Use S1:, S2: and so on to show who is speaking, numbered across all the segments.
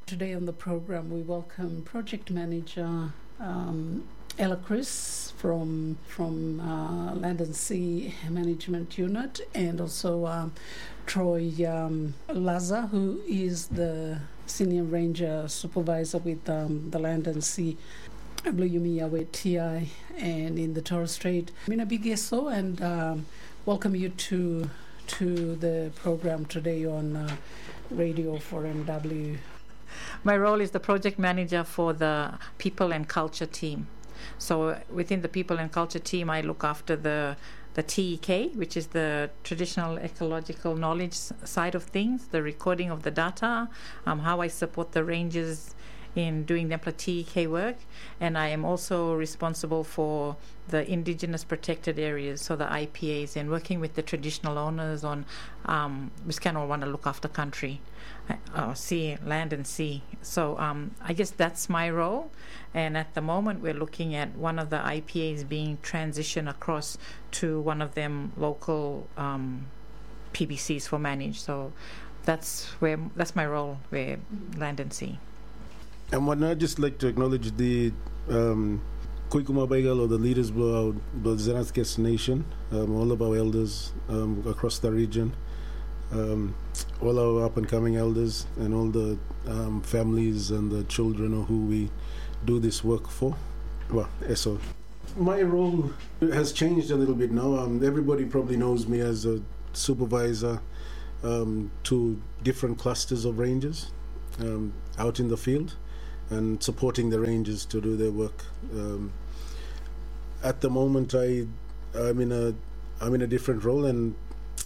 S1: Today on the program, we welcome Project Manager Ella Chris from Land and Sea Management Unit, and also Troy Laza, who is the Senior Ranger Supervisor with the Land and Sea Blue with TI and in the Torres Strait. Mina Bigeso, and welcome you to the program today on Radio 4MW.
S2: My role is the project manager for the People and Culture team. So within the People and Culture team, I look after the TEK, which is the traditional ecological knowledge side of things, the recording of the data, how I support the rangers in doing the TEK work, and I am also responsible for the indigenous protected areas, so the IPAs, and working with the traditional owners on we kind of want to look after country, sea, land and sea. So I guess that's my role, and at the moment we're looking at one of the IPAs being transitioned across to one of them local PBCs for manage. So that's my role with land and sea.
S3: And I'd just like to acknowledge the Kuikuma Baigal, or the leaders of the Zenatskes Nation, all of our elders across the region, all our up-and-coming elders, and all the families and the children who we do this work for. Well, so my role has changed a little bit now. Everybody probably knows me as a supervisor to different clusters of rangers out in the field, and supporting the rangers to do their work. At the moment, I'm in a different role, and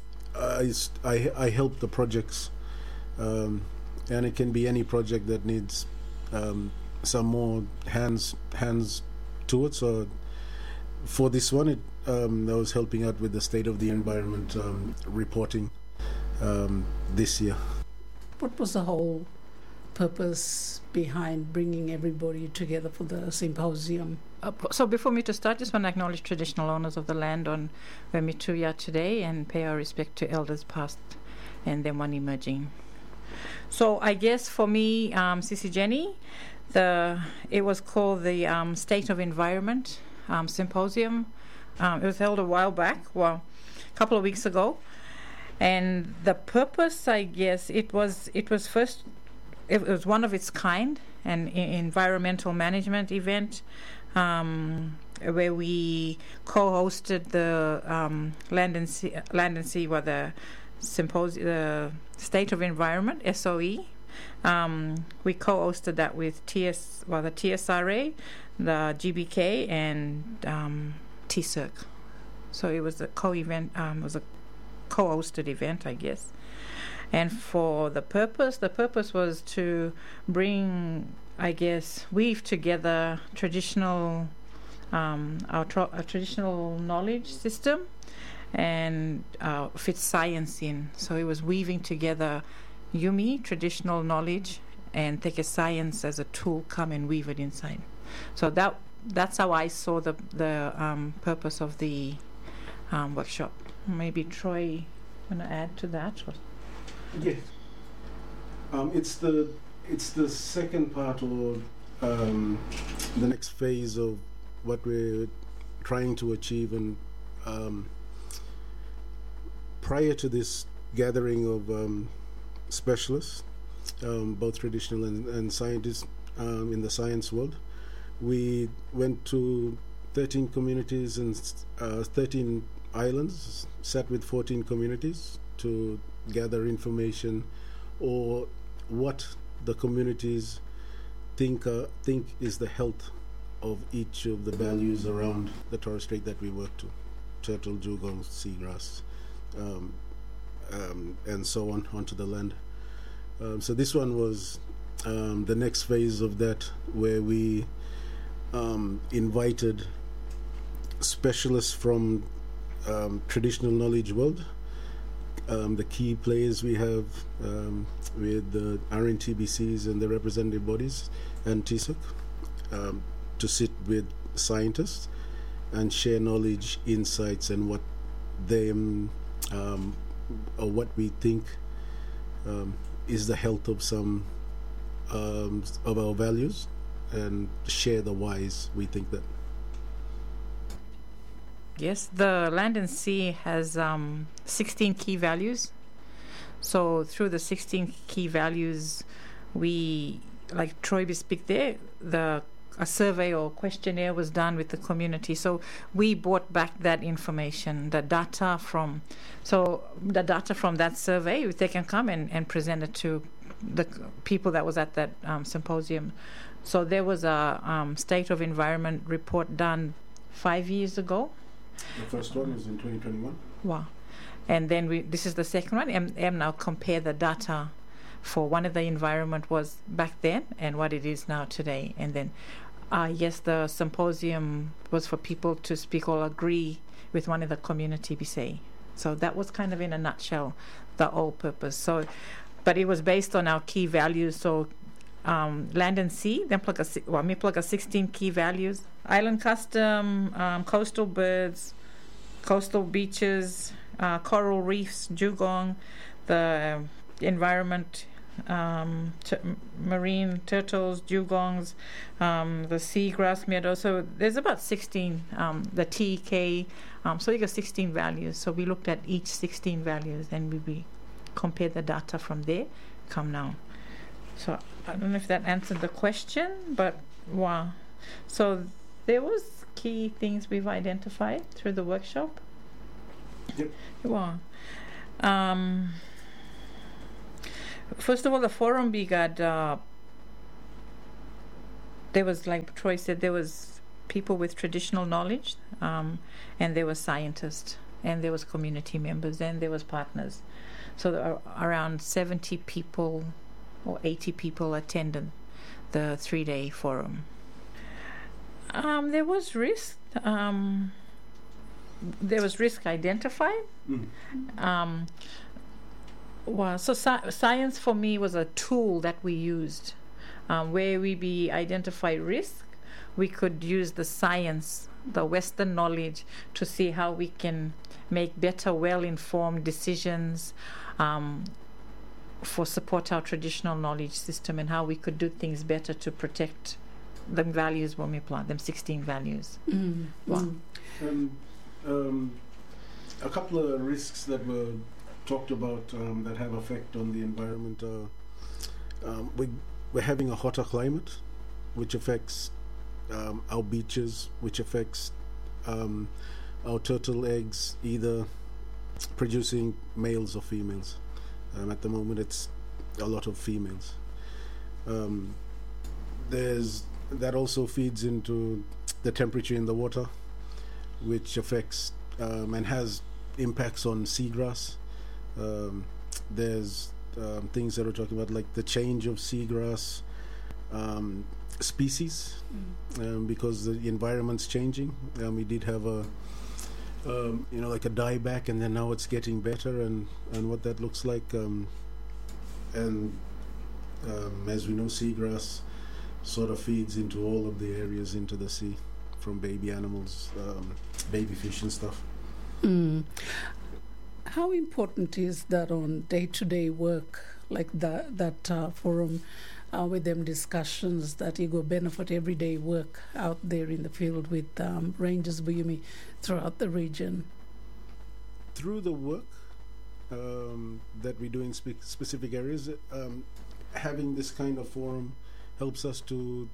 S3: I help the projects, and it can be any project that needs some more hands to it. So for this one, I was helping out with the state of the environment reporting this year.
S1: What was the whole purpose behind bringing everybody together for the symposium?
S2: So before me to start, just want to acknowledge traditional owners of the land on Wemituya today and pay our respect to elders past and then one emerging. So I guess for me, Sissy Jenny, it was called the State of Environment Symposium. It was held a while back, a couple of weeks ago. And the purpose, I guess, it was one of its kind, an environmental management event where we co-hosted the Land and Sea, the State of Environment (SOE). We co-hosted that with the TSRA, the GBK, and TCIRC. So it was a co-hosted event, I guess. And for the purpose was to bring, I guess, weave together traditional, our traditional knowledge system, and fit science in. So it was weaving together Yumi, traditional knowledge, and take a science as a tool, come and weave it inside. So that's how I saw the purpose of the workshop. Maybe Troy, want to add to that?
S3: Yes. It's the second part, or the next phase of what we're trying to achieve. And prior to this gathering of specialists, both traditional and scientists in the science world, we went to 13 communities and 13 islands, sat with 14 communities to gather information, or what the communities think is the health of each of the values around the Torres Strait that we work to: turtle, dugong, seagrass, and so on onto the land. So this one was the next phase of that, where we invited specialists from traditional knowledge world, the key players we have with the RNTBCs and the representative bodies and TSUC, to sit with scientists and share knowledge, insights, and what them or what we think is the health of some of our values and share the whys we think that.
S2: Yes, the Land and Sea has 16 key values. So through the 16 key values, we, like Troy bespeak there, a survey or questionnaire was done with the community. So we brought back that information, the data from that survey. They can come and present it to the people that was at that symposium. So there was a State of Environment report done 5 years ago.
S3: The first one is in 2021.
S2: Wow. And then this is the second one. And now compare the data for one of the environment was back then and what it is now today. And then, yes, the symposium was for people to speak or agree with one of the community we say. So that was kind of in a nutshell the whole purpose. So, but it was based on our key values. So Land and Sea, then plug a 16 key values. Island custom, coastal birds, coastal beaches, coral reefs, dugong, the environment, marine turtles, dugongs, the seagrass meadow. So there's about 16, the TK. So you got 16 values. So we looked at each 16 values and we compared the data from there. Come now. So I don't know if that answered the question, but wow. So there was key things we've identified through the workshop.
S3: Yep.
S2: Wow. First of all, the forum we got, there was, like Troy said, there was people with traditional knowledge, and there were scientists, and there was community members, and there was partners. So there are around 70 people or 80 people attended the 3-day forum. There was risk. There was risk identified. Well, so science for me was a tool that we used. Where we identify risk, we could use the science, the Western knowledge, to see how we can make better, well-informed decisions, for support our traditional knowledge system and how we could do things better to protect the values when we plant them 16 values. Wow.
S3: A couple of risks that were talked about that have effect on the environment are we're having a hotter climate, which affects our beaches, which affects our turtle eggs, either producing males or females. At the moment, it's a lot of females. That also feeds into the temperature in the water, which affects and has impacts on seagrass. There's things that we're talking about, like the change of seagrass species, because the environment's changing. We did have like a dieback, and then now it's getting better, and what that looks like. As we know, seagrass sort of feeds into all of the areas into the sea, from baby animals, baby fish and stuff.
S1: How important is that on day-to-day work, like that forum, with them discussions that you go benefit everyday work out there in the field with Rangers Buyumi throughout the region?
S3: Through the work that we do in specific areas, having this kind of forum helps us to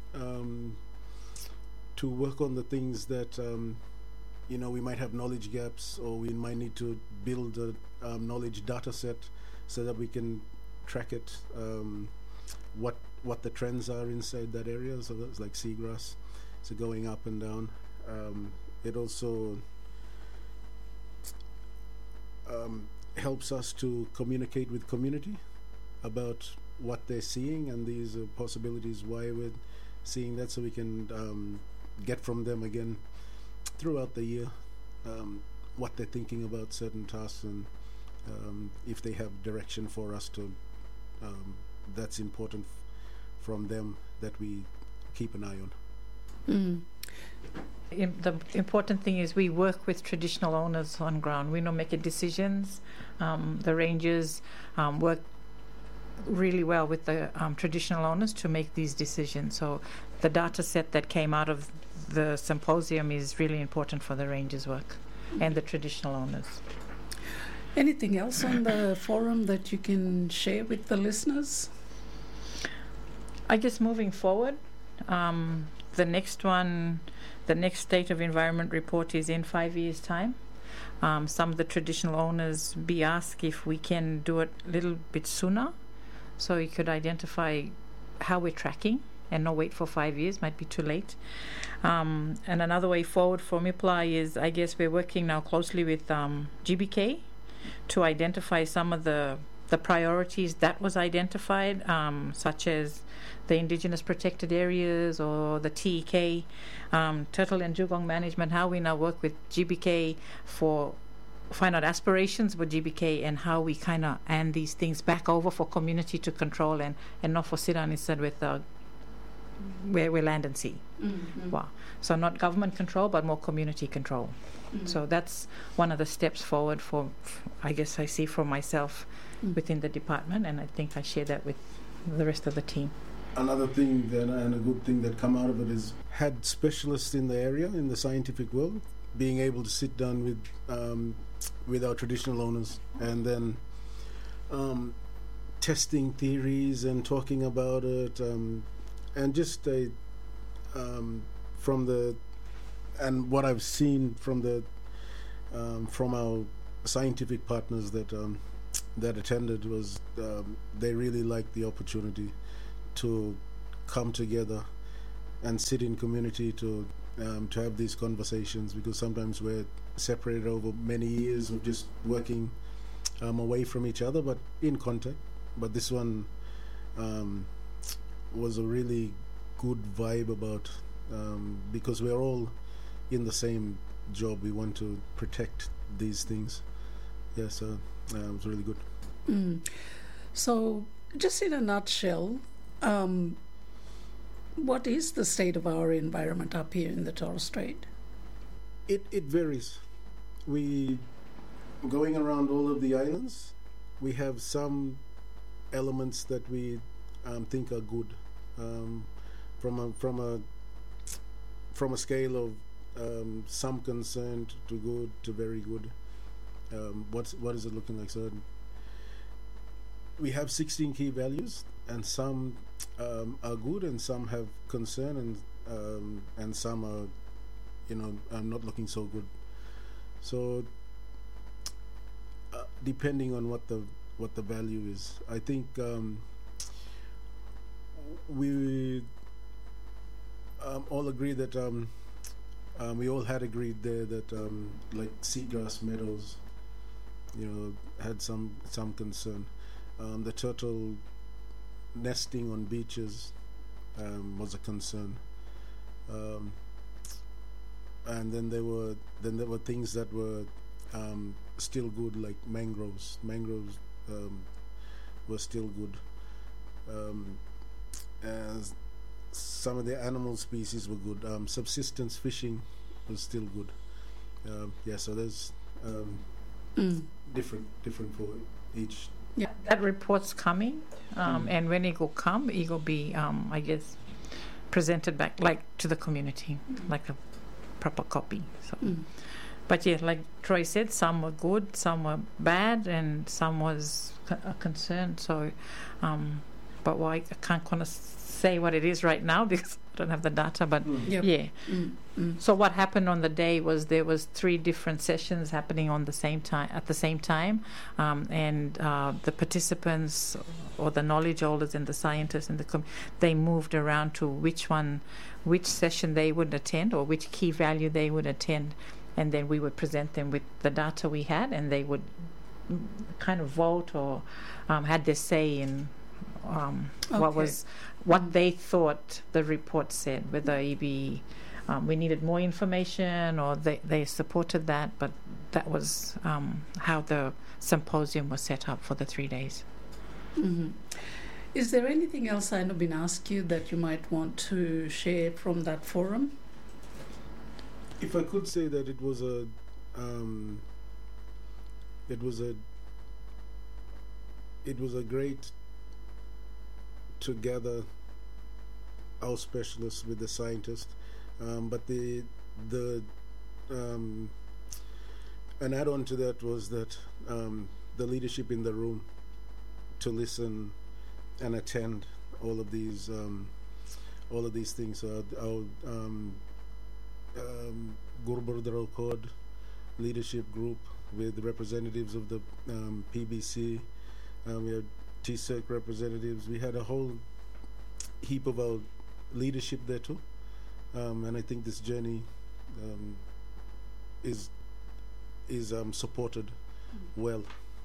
S3: work on the things that we might have knowledge gaps, or we might need to build a knowledge data set so that we can track it, what the trends are inside that area. So that's like seagrass, so going up and down. It also helps us to communicate with community about what they're seeing, and these possibilities why we're seeing that, so we can get from them again throughout the year what they're thinking about certain tasks, and if they have direction for us to that's important from them, that we keep an eye on.
S2: The important thing is we work with traditional owners on ground. We don't make decisions. The rangers work really well with the traditional owners to make these decisions. So the data set that came out of the symposium is really important for the rangers' work and the traditional owners.
S1: Anything else on the forum that you can share with the listeners?
S2: I guess moving forward, the next State of Environment report is in 5 years' time. Some of the traditional owners be asked if we can do it a little bit sooner, so you could identify how we're tracking and not wait for 5 years, might be too late. And another way forward for MIPLA is, I guess we're working now closely with GBK to identify some of the priorities that was identified, such as the Indigenous Protected Areas or the TEK, turtle and dugong management, how we now work with GBK for find out aspirations with GBK and how we kind of hand these things back over for community to control and not for sit down instead with where we land and sea.
S1: Mm-hmm.
S2: Wow. So not government control, but more community control.
S1: Mm-hmm.
S2: So that's one of the steps forward for I guess I see for myself within the department, and I think I share that with the rest of the team.
S3: Another thing that, and a good thing that come out of it is had specialists in the area, in the scientific world, being able to sit down with our traditional owners and then testing theories and talking about it, and just from the and what I've seen from the from our scientific partners that attended was they really liked the opportunity to come together and sit in community to have these conversations, because sometimes we're separated over many years of just working away from each other but in contact. But this one was a really good vibe about because we're all in the same job. We want to protect these things. Yeah, so it was really good.
S1: So just in a nutshell, what is the state of our environment up here in the Torres Strait?
S3: It varies. We going around all of the islands, we have some elements that we think are good, from a scale of some concern to good to very good. What is it looking like? So we have 16 key values, and some are good, and some have concern, and some are not looking so good. So depending on what the value is, I think we all agree that we all had agreed there that like seagrass meadows, had some concern. The turtle nesting on beaches was a concern, and then there were things that were still good, like mangroves. Mangroves were still good, as some of the animal species were good. Subsistence fishing was still good. So there's different for each.
S2: Yeah, that report's coming, and when it will come, it will be, I guess, presented back like to the community, like a proper copy. So, but yeah, like Troy said, some were good, some were bad, and some was a concern. So, but why I can't kind of say what it is right now because I don't have the data. But yeah. So what happened on the day was there was 3 different sessions happening on the same time at the same time, and the participants or the knowledge holders and the scientists and they moved around to which session they would attend or which key value they would attend, and then we would present them with the data we had, and they would kind of vote or had their say in what they thought the report said, whether it be we needed more information or they supported that, but that was how the symposium was set up for the 3 days.
S1: Is there anything else I've been asked you that you might want to share from that forum?
S3: If I could say that it was a great to gather our specialists with the scientists, but the an add-on to that was that the leadership in the room to listen and attend all of these things. Our Gurubardaro Code leadership group with representatives of the PBC. We had TSEC representatives. We had a whole heap of our leadership there too. And I think this journey is supported well.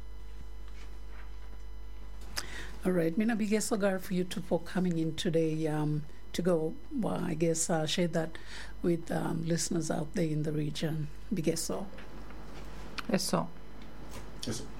S1: All right, Mina Bigeso, for you two for coming in today to go, well, I guess, share that with listeners out there in the region. Bigeso.
S2: Yes, so.
S3: Yes.